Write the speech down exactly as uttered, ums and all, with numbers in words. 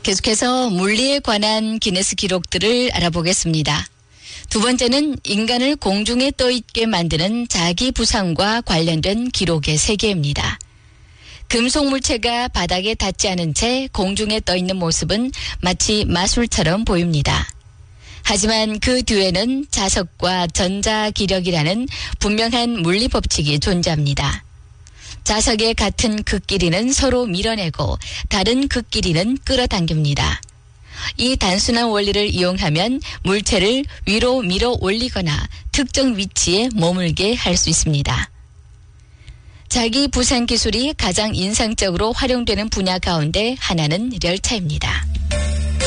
계속해서 물리에 관한 기네스 기록들을 알아보겠습니다. 두 번째는 인간을 공중에 떠있게 만드는 자기 부상과 관련된 기록의 세계입니다. 금속 물체가 바닥에 닿지 않은 채 공중에 떠있는 모습은 마치 마술처럼 보입니다. 하지만 그 뒤에는 자석과 전자기력이라는 분명한 물리 법칙이 존재합니다. 자석의 같은 극끼리는 서로 밀어내고 다른 극끼리는 끌어당깁니다. 이 단순한 원리를 이용하면 물체를 위로 밀어 올리거나 특정 위치에 머물게 할 수 있습니다. 자기 부상 기술이 가장 인상적으로 활용되는 분야 가운데 하나는 열차입니다.